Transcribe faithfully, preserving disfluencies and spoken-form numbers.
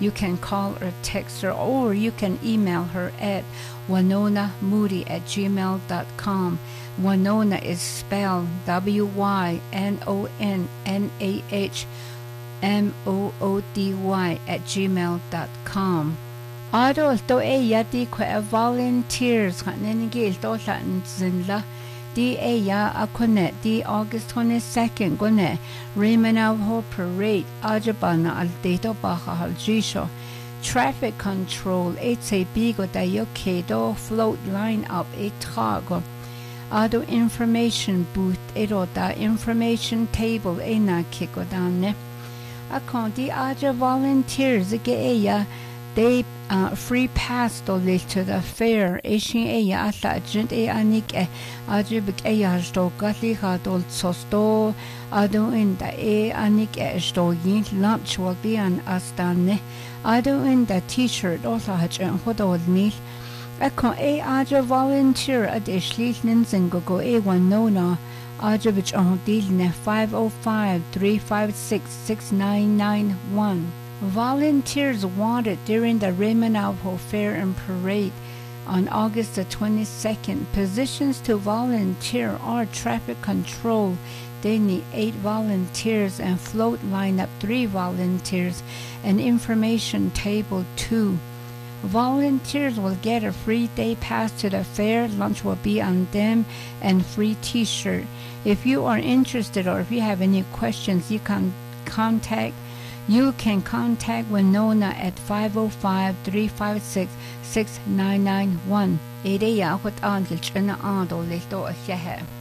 You can call or text her, or you can email her at winona moody at gmail dot com. Winona is spelled W Y N O N N A H M O O D Y at gmail dot com. Ado to e yati kwa a volunteers kanenigil to latin zinla di e ya akone di August twenty-second gone Remenavho parade ajabana al deto baha hal jisho traffic control it's a bigo da yokedo float line up a trago ado information booth ero da information table e na kiko dane akon di aja volunteers ge e ya they uh, free pass to to the fair ishin e ya atla gent e anik e ajibik e ya sto gatli ha dol sosto ado in da e anik e sto yin lunch will be on astane ado in the t-shirt also hach en hodol ni akon e aja volunteer at ishli ninzingo go e one nona ajibich on deal ne five oh five, three five six, six nine nine one. Volunteers wanted during the Remenavho Fair and Parade on August the twenty-second. Positions to volunteer are traffic control. They need eight volunteers and float lineup three volunteers and information table two. Volunteers will get a free day pass to the fair. Lunch will be on them and free t-shirt. If you are interested or if you have any questions, you can contact You can contact Winona at five oh five, three five six, six nine nine one. Ede ya hot an gilchana ando lito a